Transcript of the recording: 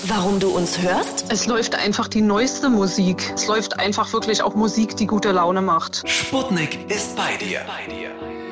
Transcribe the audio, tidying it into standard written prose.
Warum du uns hörst? Es läuft einfach die neueste Musik. Es läuft einfach wirklich auch Musik, die gute Laune macht. Sputnik ist bei dir.